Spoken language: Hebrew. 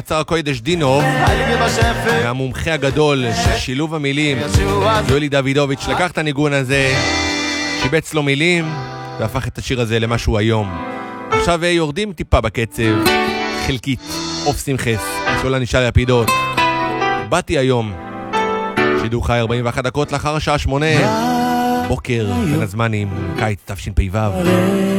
יצר הקודש דינוב, והמומחה הגדול של שילוב המילים, יואלי דוידוביץ', לקח את הניגון הזה, שיבץ לו מילים, והפך את השיר הזה למשהו היום. עכשיו יורדים טיפה בקצב, חלקית, אוף שמחס, שולה נשאל לפידות. באתי היום, שידור חי 41 דקות לאחר השעה 8, בוקר בין הזמנים, קיץ תשפ"ו.